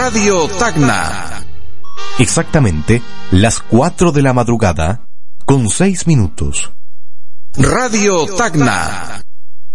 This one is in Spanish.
Radio Tacna. Exactamente las 4 de la madrugada, con 6 minutos. Radio Tacna.